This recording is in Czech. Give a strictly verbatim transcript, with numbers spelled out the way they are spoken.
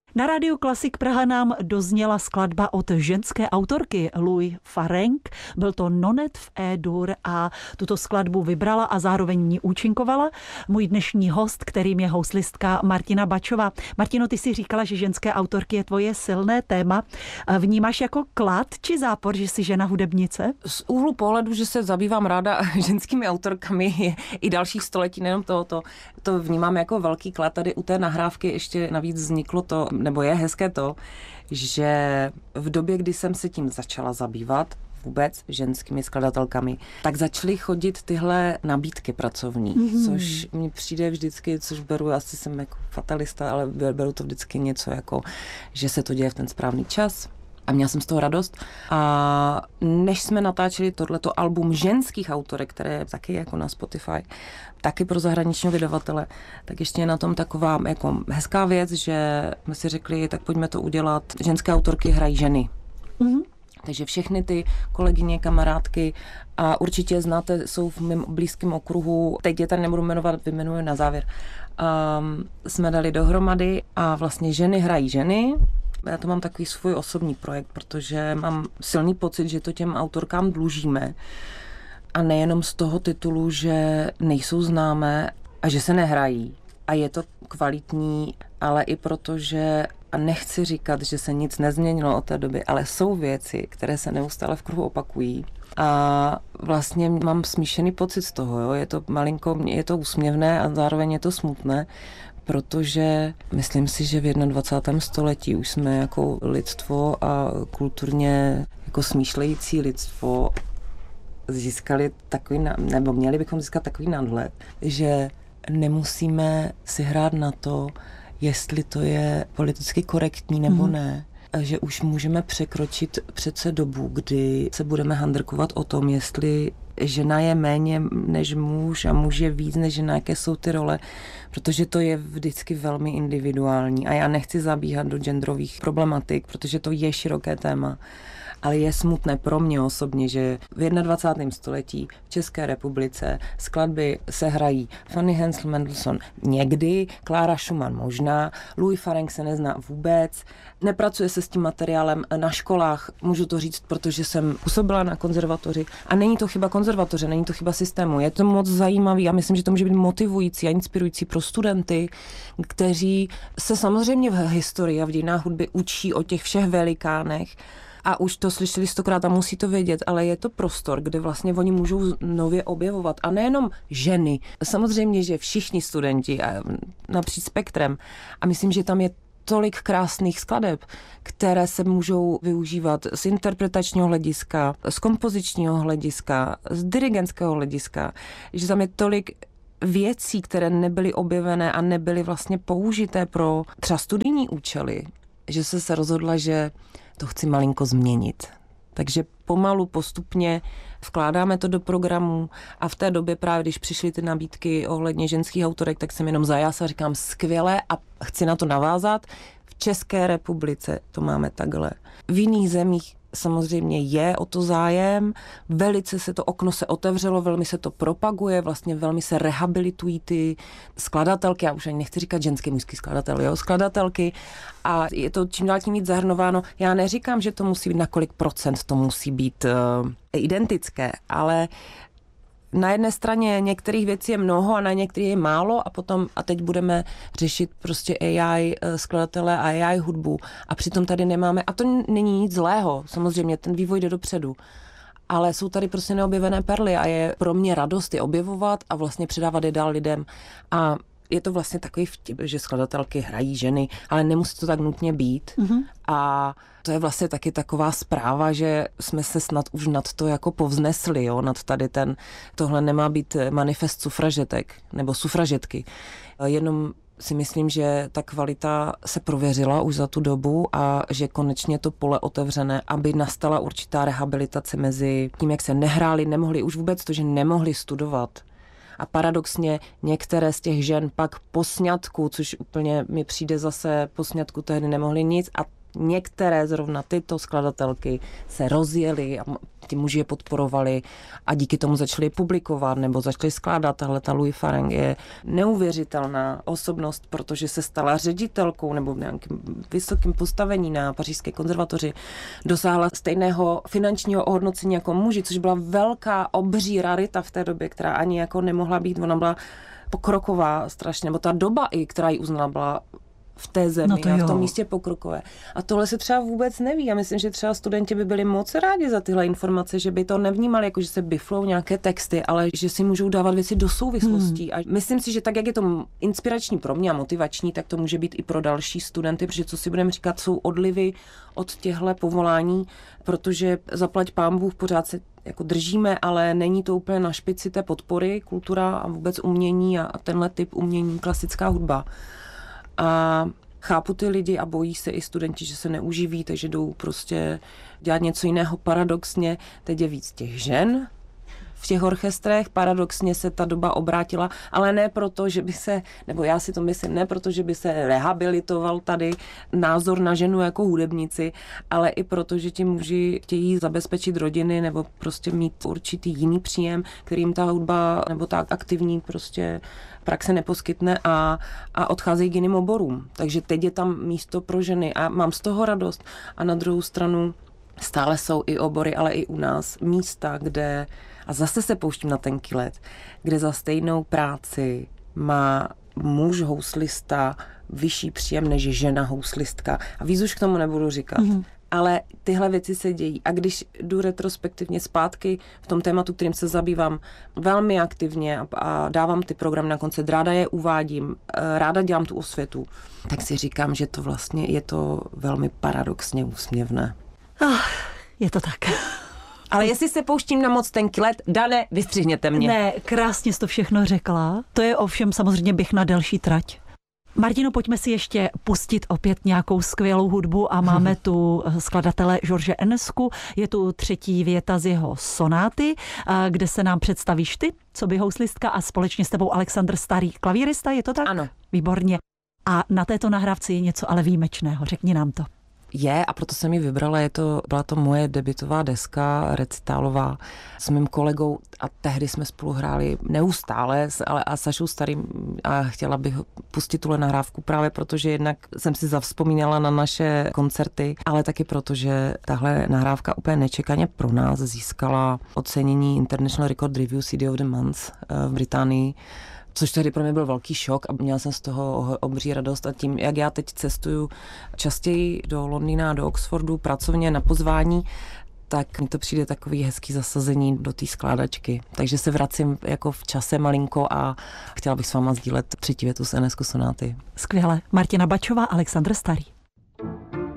Na Rádiu Klasik Praha nám dozněla skladba od ženské autorky Louis Farrenc. Byl to Nonet v E-dur a tuto skladbu vybrala a zároveň ní účinkovala můj dnešní host, kterým je houslistka Martina Bačová. Martino, ty si říkala, že ženské autorky je tvoje silné téma. Vnímáš jako klad či zápor, že jsi žena hudebnice? Z úhlu pohledu, že se zabývám ráda ženskými autorkami i dalších století, nejenom tohoto, to vnímám jako velký klad. Tady u té nahrávky ještě navíc vzniklo to, nebo je hezké to, že v době, kdy jsem se tím začala zabývat, vůbec ženskými skladatelkami, tak začaly chodit tyhle nabídky pracovní, mm-hmm. což mi přijde vždycky, což beru, asi jsem jako fatalista, ale beru to vždycky něco jako, že se to děje v ten správný čas. A měla jsem z toho radost. A než jsme natáčeli tohleto album ženských autorek, které je taky jako na Spotify, taky pro zahraničního vydavatele, tak ještě je na tom taková jako hezká věc, že jsme si řekli, tak pojďme to udělat. Ženské autorky hrají ženy. Mm-hmm. Takže všechny ty kolegyně, kamarádky a určitě znáte, jsou v mém blízkém okruhu, teď je tady nebudu jmenovat, vyjmenuji na závěr, um, jsme dali dohromady a vlastně ženy hrají ženy. Já to mám takový svůj osobní projekt, protože mám silný pocit, že to těm autorkám dlužíme. A nejenom z toho titulu, že nejsou známé a že se nehrají. A je to kvalitní, ale i proto, že, a nechci říkat, že se nic nezměnilo od té doby, ale jsou věci, které se neustále v kruhu opakují. A vlastně mám smíšený pocit z toho, jo? Je to malinko, je to úsměvné a zároveň je to smutné, protože myslím si, že v dvacátém prvním století už jsme jako lidstvo a kulturně jako smýšlející lidstvo získali takový, nebo měli bychom získat takový nadhled, že nemusíme si hrát na to, jestli to je politicky korektní nebo mm. ne. A že už můžeme překročit přece dobu, kdy se budeme handrkovat o tom, jestli žena je méně než muž a muž je víc než žena, jaké jsou ty role, protože to je vždycky velmi individuální. A já nechci zabíhat do genderových problematik, protože to je široké téma. Ale je smutné pro mě osobně, že v dvacátém prvním století v České republice skladby se hrají Fanny Hensel Mendelssohn někdy, Klára Schumann možná, Louis Farrenc se nezná vůbec, nepracuje se s tím materiálem na školách, můžu to říct, protože jsem působila na konzervatoři a není to chyba konzervatoře, není to chyba systému, je to moc zajímavý a myslím, že to může být motivující a inspirující pro studenty, kteří se samozřejmě v historii a v dějinách hudby učí o těch všech velikánech. A už to slyšeli stokrát a musí to vědět, ale je to prostor, kde vlastně oni můžou nově objevovat. A nejenom ženy, samozřejmě, že všichni studenti napříč spektrem. A myslím, že tam je tolik krásných skladeb, které se můžou využívat z interpretačního hlediska, z kompozičního hlediska, z dirigentského hlediska, že tam je tolik věcí, které nebyly objevené a nebyly vlastně použité pro třeba studijní účely, že se se rozhodla, že to chci malinko změnit. Takže pomalu, postupně vkládáme to do programu a v té době právě, když přišly ty nabídky ohledně ženských autorek, tak jsem jenom zajásla a říkám skvělé a chci na to navázat. V České republice to máme takhle. V jiných zemích samozřejmě je o to zájem, velice se to okno se otevřelo, velmi se to propaguje, vlastně velmi se rehabilitují ty skladatelky, já už ani nechci říkat ženský, mužský skladatel, jo, skladatelky a je to čím dál tím víc zahrnováno. Já neříkám, že to musí být, na kolik procent to musí být uh, identické, ale na jedné straně některých věcí je mnoho a na některých je málo a potom a teď budeme řešit prostě A I skladatele a A I hudbu a přitom tady nemáme, a to není nic zlého, samozřejmě ten vývoj jde dopředu, ale jsou tady prostě neobjevené perly a je pro mě radost je objevovat a vlastně předávat je dál lidem a je to vlastně takový vtip, že skladatelky hrají ženy, ale nemusí to tak nutně být. Mm-hmm. A to je vlastně taky taková zpráva, že jsme se snad už nad to jako povznesli, jo, nad tady ten, tohle nemá být manifest sufražetek nebo sufražetky. Jenom si myslím, že ta kvalita se prověřila už za tu dobu a že konečně to pole otevřené, aby nastala určitá rehabilitace mezi tím, jak se nehráli, nemohli už vůbec to, že nemohli studovat. A paradoxně některé z těch žen pak po sňatku, což úplně mi přijde zase po sňatku tehdy nemohli nic a některé zrovna tyto skladatelky se rozjely a ti muži je podporovali a díky tomu začali publikovat nebo začali skládat. Tahle ta Louise Farrenc je neuvěřitelná osobnost, protože se stala ředitelkou nebo v nějakém vysokém postavení na Pařížské konzervatoři. Dosáhla stejného finančního ohodnocení jako muži, což byla velká, obří rarita v té době, která ani jako nemohla být. Ona byla pokroková strašně, nebo ta doba i, která ji uznala, byla v té zemi no to a v tom místě pokrokové. A tohle se třeba vůbec neví. Já myslím, že třeba studenti by byli moc rádi za tyhle informace, že by to nevnímali, jako že se biflou nějaké texty, ale že si můžou dávat věci do souvislostí. Hmm. A myslím si, že tak, jak je to inspirační pro mě a motivační, tak to může být i pro další studenty, protože co si budeme říkat, jsou odlivy od těchto povolání, protože zaplať pán Bůh pořád se jako držíme, ale není to úplně na špici té podpory, kultura a vůbec umění a tenhle typ umění, klasická hudba. A chápu ty lidi a bojí se i studenti, že se neuživí, takže jdou prostě dělat něco jiného. Paradoxně teď je víc těch žen v těch orchestrech, paradoxně se ta doba obrátila, ale ne proto, že by se, nebo já si to myslím, ne proto, že by se rehabilitoval tady názor na ženu jako hudebnici, ale i proto, že ti muži chtějí zabezpečit rodiny nebo prostě mít určitý jiný příjem, kterým ta hudba nebo ta aktivní prostě praxe neposkytne a, a odcházejí k jiným oborům. Takže teď je tam místo pro ženy a mám z toho radost. A na druhou stranu stále jsou i obory, ale i u nás místa, kde, a zase se pouštím na tenký led, kde za stejnou práci má muž houslista vyšší příjem než žena houslistka. A víc už k tomu nebudu říkat. Mm-hmm. Ale tyhle věci se dějí. A když jdu retrospektivně zpátky v tom tématu, kterým se zabývám velmi aktivně a, a dávám ty programy na koncert, ráda je uvádím, ráda dělám tu osvětu, tak si říkám, že to vlastně je to velmi paradoxně úsměvné. Oh, je to tak. Ale jestli se pouštím na moc tenký led, Dane, vystřihněte mě. Ne, krásně jsi to všechno řekla. To je ovšem samozřejmě běh na delší trať. Martino, pojďme si ještě pustit opět nějakou skvělou hudbu a máme tu skladatele George Enescu. Je tu třetí věta z jeho sonáty, kde se nám představíš ty, co by houslistka a společně s tebou Alexandr Starý, klavírista, je to tak? Ano. Výborně. A na této nahrávce je něco ale výjimečného, řekni nám to. Je a proto jsem ji vybrala, je to, byla to moje debutová deska recitálová s mým kolegou a tehdy jsme spolu hráli neustále, ale a Sašou Starým a chtěla bych pustit tuhle nahrávku právě protože jednak jsem si zavzpomínala na naše koncerty, ale taky proto, že tahle nahrávka úplně nečekaně pro nás získala ocenění International Record Review C D of the Month v Británii, což tehdy pro mě byl velký šok a měla jsem z toho obří radost a tím, jak já teď cestuju častěji do Londýna, do Oxfordu, pracovně na pozvání, tak mi to přijde takový hezký zasazení do té skládačky. Takže se vracím jako v čase malinko a chtěla bych s váma sdílet třetí větu z Enescu sonáty. Skvěle. Martina Bačová, Alexandr Starý.